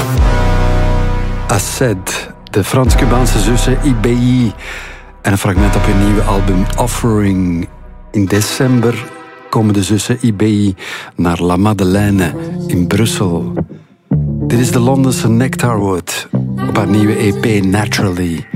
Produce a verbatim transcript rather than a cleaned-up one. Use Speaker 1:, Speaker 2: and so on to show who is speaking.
Speaker 1: Acid, de Frans-Cubaanse zussen I B I. En een fragment op hun nieuwe album Offering. In december komen de zussen I B I naar La Madeleine in Brussel. Dit is de Londense Nectarwood op haar nieuwe E P Naturally.